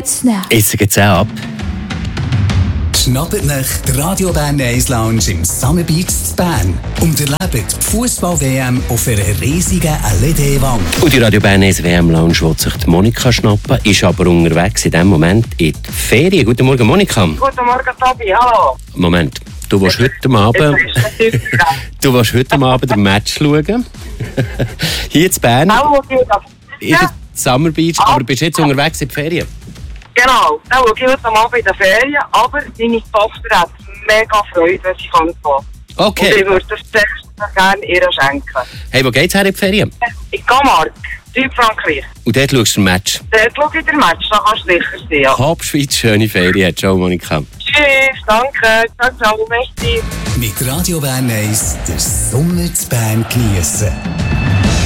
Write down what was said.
jetzt nicht. Jetzt geht's auch ab. Schnappt nach die Radio Bern 1 Lounge im Summer Beach zu Bern und erlebt die Fußball-WM auf einer riesigen LED-Wand. Und die Radio Bern 1 WM Lounge will sich die Monika schnappen, ist aber unterwegs in diesem Moment in die Ferien. Guten Morgen, Monika. Guten Morgen, Tobi. Hallo. Moment, du willst heute Abend ein Match schauen. Hier in Bern, in der Summer Beach, aber bist jetzt unterwegs in die Ferien? Genau, da schaue ich heute Abend in den Ferien, aber meine Tochter hat mega Freude, wenn sie kommt. Okay. Und ich würde das sehr gerne ihr schenken. Hey, wo geht's her in die Ferien? In Camargue, Südfrankreich. Und dort schaust du ein Match? Dort schaue ich den Match, da kannst du sicher sehen. Ja. Kap Schweiz, schöne Ferien. Ciao, Monika. Tschüss, danke. Ciao, ciao, merci. Mit Radio Bern 1 den Sommer zu Bern geniessen.